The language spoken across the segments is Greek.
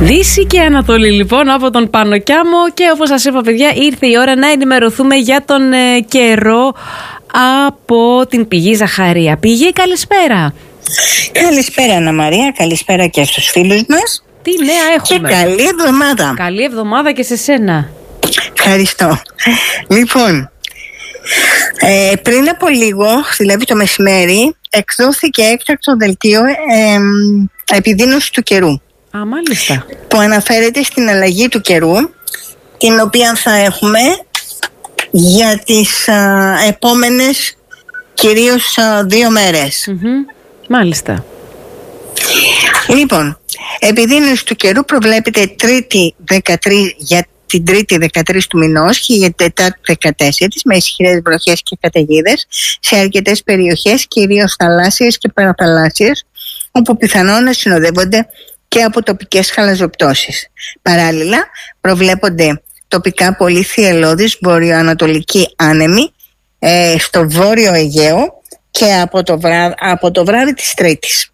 Δύση και Ανατολή λοιπόν από τον Πανοκιάμο, και όπως σας είπα παιδιά, ήρθε η ώρα να ενημερωθούμε για τον καιρό από την Πηγή Ζαχαρία. Πηγή, καλησπέρα. Καλησπέρα Αννα Μαρία, καλησπέρα και στους φίλους μας. Τι νέα έχουμε? Και καλή εβδομάδα. Καλή εβδομάδα και σε σένα. Ευχαριστώ. Λοιπόν, πριν από λίγο, δηλαδή το μεσημέρι, εκδόθηκε έκτακτο δελτίο επιδείνωση του καιρού. Α, μάλιστα. Που αναφέρεται στην αλλαγή του καιρού, την οποία θα έχουμε για τις επόμενες κυρίως 2 μέρες. Μάλιστα. Λοιπόν, επιδείνωση του καιρού προβλέπεται για την Τρίτη 13 του μηνός και για την Τετάρτη 14 με ισχυρές βροχές και καταιγίδες σε αρκετές περιοχές, κυρίως θαλάσσιες και παραθαλάσσιες, όπου πιθανόν να συνοδεύονται και από τοπικές χαλαζοπτώσεις. Παράλληλα, προβλέπονται τοπικά πολύ θυελλώδεις βορειοανατολικοί άνεμοι στο βόρειο Αιγαίο και από το βράδυ της Τρίτης.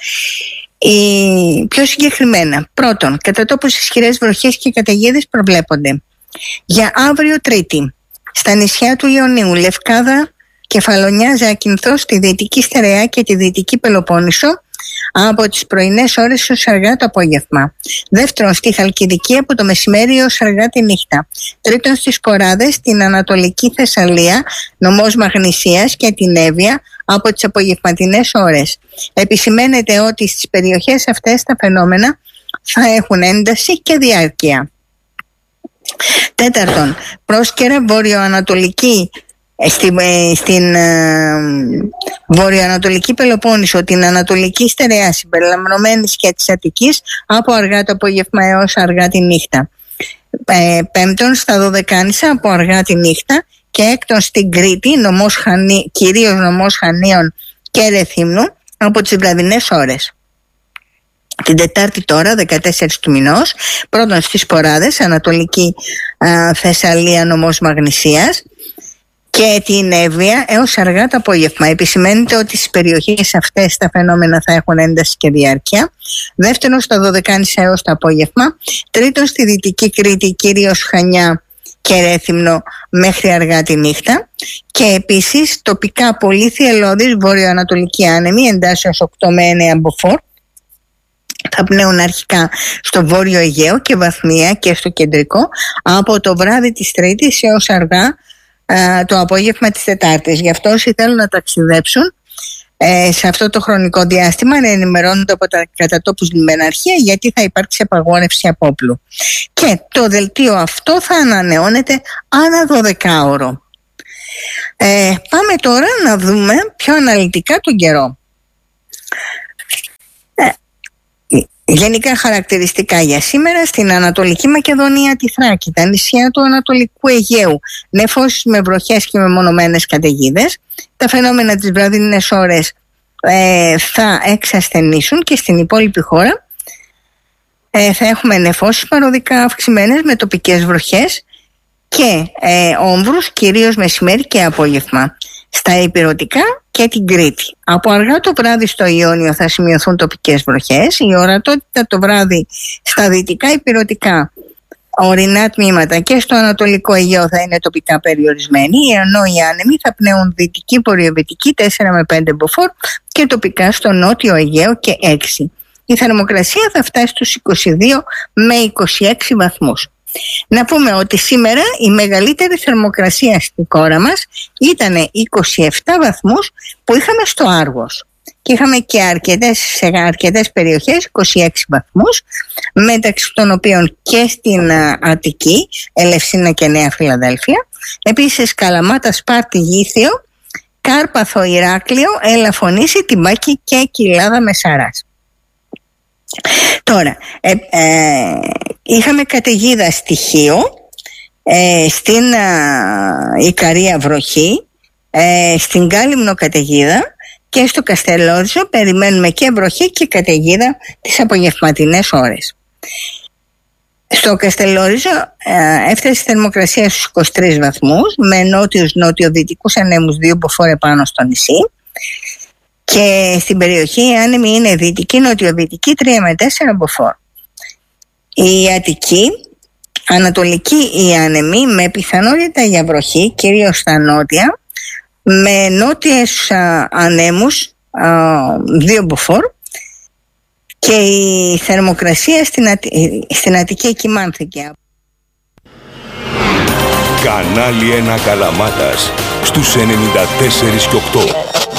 Πιο συγκεκριμένα, πρώτον, κατά τόπους ισχυρές βροχές και καταιγίδες προβλέπονται για αύριο Τρίτη στα νησιά του Ιωνίου, Λευκάδα, Κεφαλονιά, Ζάκυνθο, στη Δυτική Στερεά και τη Δυτική Πελοπόννησο από τις πρωινές ώρες έως αργά το απόγευμα. Δεύτερον, στη Χαλκιδική από το μεσημέρι έως αργά τη νύχτα. Τρίτον, στις Κοράδες, στην Ανατολική Θεσσαλία, νομός Μαγνησίας και την Εύβοια από τις απογευματινές ώρες. Επισημαίνεται ότι στις περιοχές αυτές τα φαινόμενα θα έχουν ένταση και διάρκεια. Τέταρτον, πρόσκαιρα βορειοανατολική στην βορειοανατολική Πελοπόννησο, την Ανατολική Στερεά συμπεριλαμβανομένης και της Αττικής από αργά το απόγευμα έως αργά τη νύχτα. Πέμπτον, στα Δωδεκάνησα από αργά τη νύχτα. Και έκτον, στην Κρήτη, κυρίως νομός Χανίων και Ρεθύμνου από τις βραδινές ώρες. Την Τετάρτη τώρα, 14 του μηνός, πρώτον στις Ποράδες, Ανατολική Θεσσαλία, νομός Μαγνησίας και την Εύβοια έως αργά το απόγευμα. Επισημαίνεται ότι στις περιοχές αυτές τα φαινόμενα θα έχουν ένταση και διάρκεια. Δεύτερον, στα Δωδεκάνησα έως το απόγευμα. Τρίτον, στη Δυτική Κρήτη, κυρίως Χανιά και Ρέθυμνο μέχρι αργά τη νύχτα. Και επίσης τοπικά πολύ θυελλώδεις βορειοανατολικοί άνεμοι εντάσσεως 8 με 9 μποφόρ θα πνέουν αρχικά στο βόρειο Αιγαίο και βαθμία και στο κεντρικό από το βράδυ της Τρίτης έως αργά το απόγευμα της Τετάρτης. Γι' αυτό όσοι θέλουν να ταξιδέψουν σε αυτό το χρονικό διάστημα να ενημερώνονται από τα κατά τόπους λιμεναρχεία, γιατί θα υπάρξει απαγόρευση απόπλου. Και το δελτίο αυτό θα ανανεώνεται ανά 12ωρο. Πάμε τώρα να δούμε πιο αναλυτικά τον καιρό. Γενικά χαρακτηριστικά για σήμερα στην Ανατολική Μακεδονία, τη Θράκη, τα νησιά του Ανατολικού Αιγαίου, νεφώσεις με βροχές και μεμονωμένες καταιγίδες. Τα φαινόμενα τις βραδινές ώρες θα εξασθενήσουν και στην υπόλοιπη χώρα θα έχουμε νεφώσεις παροδικά αυξημένες με τοπικές βροχές και όμβρους κυρίως μεσημέρι και απόγευμα. Στα ηπειρωτικά και την Κρήτη. Από αργά το βράδυ στο Ιόνιο θα σημειωθούν τοπικές βροχές. Η ορατότητα το βράδυ στα δυτικά ηπειρωτικά ορεινά τμήματα και στο Ανατολικό Αιγαίο θα είναι τοπικά περιορισμένη, ενώ οι άνεμοι θα πνέουν δυτική βορειοδυτική 4 με 5 μποφόρ και τοπικά στο Νότιο Αιγαίο και 6. Η θερμοκρασία θα φτάσει στους 22 με 26 βαθμούς. Να πούμε ότι σήμερα η μεγαλύτερη θερμοκρασία στην χώρα μας ήταν 27 βαθμούς που είχαμε στο Άργος και είχαμε και σε αρκετές περιοχές 26 βαθμούς, μεταξύ των οποίων και στην Αττική, Ελευσίνα και Νέα Φιλαδέλφια, επίσης Καλαμάτα, Σπάρτη, Γήθιο, Κάρπαθο, Ηράκλειο, Ελαφωνήσι, Τυμπάκη και Κοιλάδα Μεσαράς. Τώρα, είχαμε καταιγίδα στοιχείο στην Ικαρία βροχή, στην Κάλυμνο καταιγίδα και στο Καστελόριζο περιμένουμε και βροχή και καταιγίδα τις απογευματινές ώρες. Στο Καστελόριζο έφτασε η θερμοκρασία στους 23 βαθμούς με νότιους-νότιο-δυτικούς ανέμους 2 μποφόρ επάνω στο νησί. Και στην περιοχή οι άνεμοι είναι δυτική, νοτιοδυτική 3 με 4 μποφόρ. Η Αττική, ανατολική η άνεμη με πιθανότητα για βροχή, κυρίως στα νότια, με νότιες ανέμους 2 μποφόρ, και η θερμοκρασία στην Αττική κυμάνθηκε. Κανάλι 1 Καλαμάτας στους 94 και 8.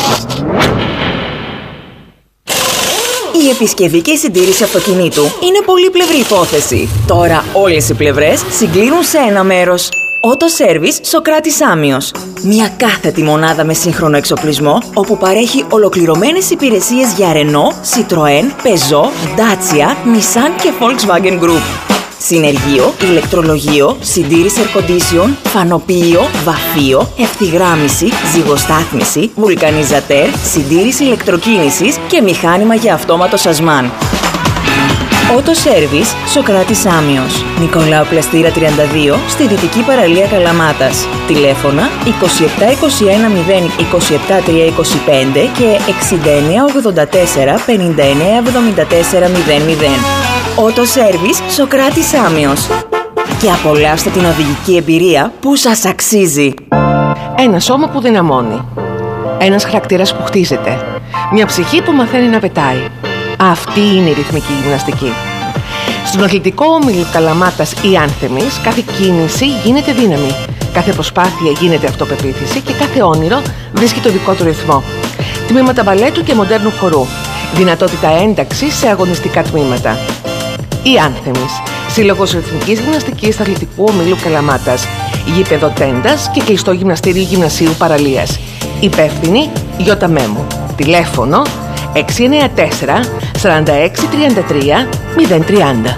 Η επισκευή και η συντήρηση αυτοκινήτου είναι πολύπλευρη υπόθεση. Τώρα όλες οι πλευρές συγκλίνουν σε ένα μέρος. Auto Service Σοκράτης Άμιος. Μια κάθετη μονάδα με σύγχρονο εξοπλισμό, όπου παρέχει ολοκληρωμένες υπηρεσίες για Renault, Citroën, Peugeot, Dacia, Nissan και Volkswagen Group. Συνεργείο, ηλεκτρολογείο, συντήρηση air condition, φανοποιείο, βαφείο, ευθυγράμμιση, ζυγοστάθμιση, βουλκανιζατέρ, συντήρηση ηλεκτροκίνησης και μηχάνημα για αυτόματο σασμάν. Auto Service Σοκράτης Άμιος. Νικολάου Πλαστήρα 32 στη Δυτική Παραλία Καλαμάτας. Τηλέφωνα 2721 027 325 και 6984 59 74 00. Auto Service Σοκράτης Άμιος. Και απολαύστε την οδηγική εμπειρία που σας αξίζει. Ένα σώμα που δυναμώνει. Ένας χαρακτήρας που χτίζεται. Μια ψυχή που μαθαίνει να πετάει. Αυτή είναι η ρυθμική γυμναστική. Στον αθλητικό όμιλο Καλαμάτας ή Άνθεμης, κάθε κίνηση γίνεται δύναμη. Κάθε προσπάθεια γίνεται αυτοπεποίθηση και κάθε όνειρο βρίσκει το δικό του ρυθμό. Τμήματα μπαλέτου και μοντέρνου χορού. Δυνατότητα ένταξης σε αγωνιστικά τμήματα. Η Άνθεμης, σύλλογος ρυθμικής γυμναστικής αθλητικού ομίλου Καλαμάτας. Γήπεδο τέντας και κλειστό γυμναστήριο γυμνασίου παραλίας. Υπεύθυνη Γιώτα Μέμου. Τηλέφωνο 694 46 33 030.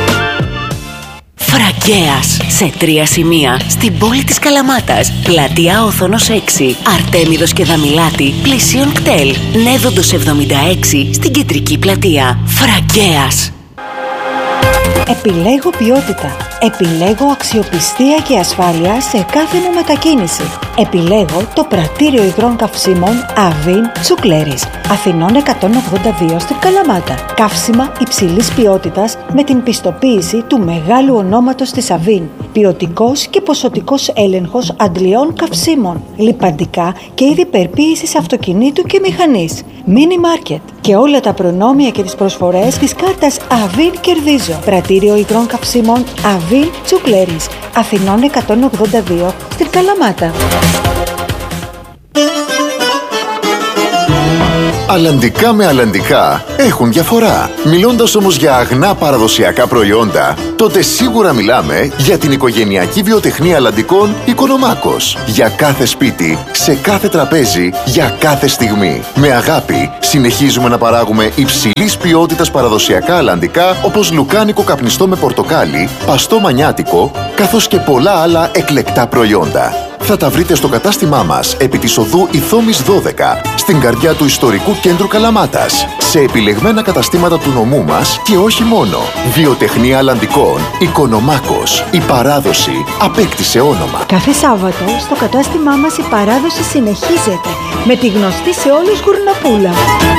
Φραγκέας, σε 3 σημεία στην πόλη της Καλαμάτας. Πλατεία Όθωνος 6, Αρτέμιδος και Δαμιλάτη, πλησίον κτέλ. Νέδοντος 76 στην κεντρική πλατεία. Φραγκέας. Επιλέγω ποιότητα. Επιλέγω αξιοπιστία και ασφάλεια σε κάθε μου μετακίνηση. Επιλέγω το πρατήριο υγρών καυσίμων Αβίν Τσουκλέρης, Αθηνών 182 στην Καλαμάτα. Καύσιμα υψηλής ποιότητας με την πιστοποίηση του μεγάλου ονόματος της Αβίν. Ποιοτικός και ποσοτικός έλεγχος αντλειών καυσίμων. Λιπαντικά και είδη περποίησης αυτοκινήτου και μηχανής. Mini Market. Και όλα τα προνόμια και τις προσφορές της κάρτας Αβίν Κερδίζω. Πρατήριο υγρών καυσίμων Αβίν Τσουκλέρης, Αθηνών 182 στην Καλαμάτα. Αλλαντικά με αλλαντικά έχουν διαφορά. Μιλώντας όμως για αγνά παραδοσιακά προϊόντα, τότε σίγουρα μιλάμε για την οικογενειακή βιοτεχνία αλλαντικών Οικονομάκος. Για κάθε σπίτι, σε κάθε τραπέζι, για κάθε στιγμή. Με αγάπη συνεχίζουμε να παράγουμε υψηλής ποιότητας παραδοσιακά αλλαντικά, όπως λουκάνικο καπνιστό με πορτοκάλι, παστό μανιάτικο, καθώς και πολλά άλλα εκλεκτά προϊόντα. Θα τα βρείτε στο κατάστημά μας επί της οδού Ηθόμης 12, στην καρδιά του ιστορικού κέντρου Καλαμάτας, σε επιλεγμένα καταστήματα του νομού μας και όχι μόνο. Βιοτεχνία αλλαντικών Οικονομάκος. Η παράδοση απέκτησε όνομα. Κάθε Σάββατο στο κατάστημά μας η παράδοση συνεχίζεται με τη γνωστή σε όλους γουρνοπούλα.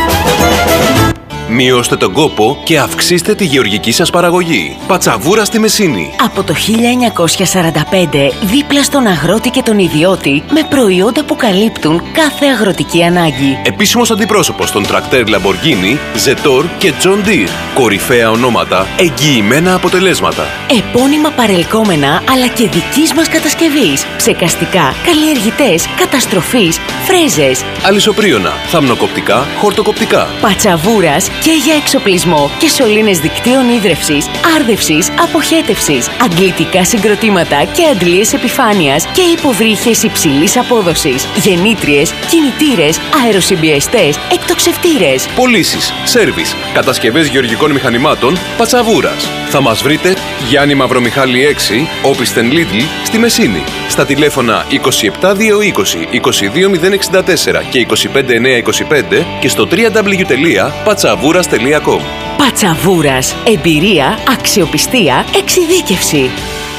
Μειώστε τον κόπο και αυξήστε τη γεωργική σας παραγωγή. Πατσαβούρα στη Μεσίνη. Από το 1945, δίπλα στον αγρότη και τον ιδιώτη, με προϊόντα που καλύπτουν κάθε αγροτική ανάγκη. Επίσημος αντιπρόσωπος των τρακτέρ Lamborghini, Zetor και John Deere. Κορυφαία ονόματα, εγγυημένα αποτελέσματα. Επώνυμα παρελκόμενα αλλά και δικής μας κατασκευής. Ψεκαστικά, καλλιεργητές, καταστροφής, φρέζες. Αλυσοπρίωνα, θαμνοκοπτικά, χορτοκοπτικά. Πατσαβούρας και για εξοπλισμό και σωλήνες δικτύων ίδρευσης, άρδευσης, αποχέτευσης, αντλητικά συγκροτήματα και αντλίες επιφάνειας και υποβρύχες υψηλής απόδοσης, γεννήτριες, κινητήρες, αεροσυμπιεστές, εκτοξευτήρες. Πωλήσεις, σέρβις, κατασκευές γεωργικών μηχανημάτων, Πατσαβούρας. Θα μας βρείτε Γιάννη Μαυρομιχάλη 6, Όπισθεν Λίτλ, στη Μεσίνη. Στα τηλέφωνα 27220 22064 και 25925 και στο www.patsavouras.com. Πατσαβούρας. Εμπειρία, αξιοπιστία, εξειδίκευση.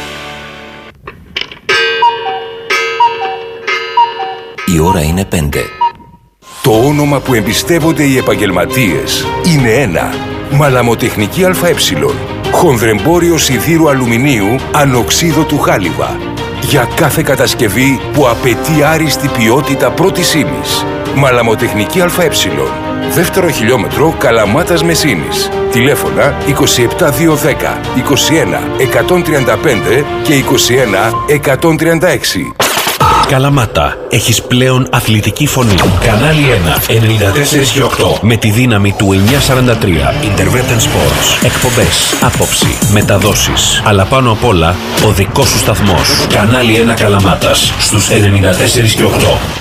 Η ώρα είναι 5. Το όνομα που εμπιστεύονται οι επαγγελματίες είναι ένα. Μαλαμοτεχνική ΑΕ. Χονδρεμπόριο σιδήρου αλουμινίου ανοξίδωτου χάλιβα. Για κάθε κατασκευή που απαιτεί άριστη ποιότητα πρώτης ύλης. Μαλαμοτεχνική ΑΕ. Δεύτερο χιλιόμετρο Καλαμάτας Μεσίνης. Τηλέφωνα 27210, 21 135 και 21 136. Καλαμάτα, έχεις πλέον αθλητική φωνή. Κανάλι 1, 94 και 8. Με τη δύναμη του 943. Intervention Sports. Εκπομπές, άποψη, μεταδόσεις. Αλλά πάνω απ' όλα, ο δικός σου σταθμός. Κανάλι 1 Καλαμάτας, στους 94 και 8.